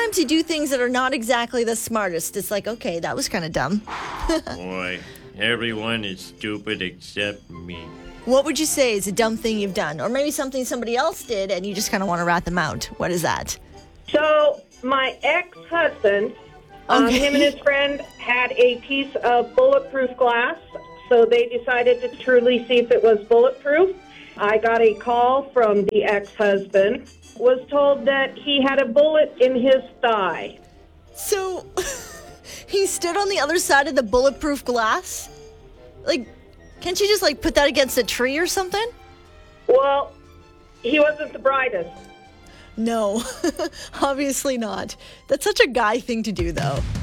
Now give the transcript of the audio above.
sometimes you do things that are not exactly the smartest. It's like, okay, that was kind of dumb. Boy, everyone is stupid except me. What would you say is a dumb thing you've done? Or maybe something somebody else did and you just kind of want to rat them out. What is that? So my ex-husband, Okay. him and his friend had a piece of bulletproof glass, so they decided to truly see if it was bulletproof. I got a call from the ex-husband, was told that he had a bullet in his thigh. So he stood on the other side of the bulletproof glass? Like, can't you just like put that against a tree or something? Well, he wasn't the brightest. No, obviously not. That's such a guy thing to do, though.